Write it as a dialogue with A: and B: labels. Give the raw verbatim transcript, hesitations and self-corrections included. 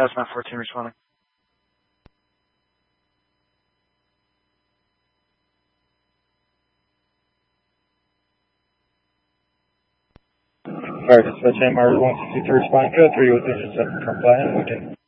A: That's not fourteen responding.
B: Alright, dispatch, M R one sixty-three responding. Go through with this is from plan. Okay.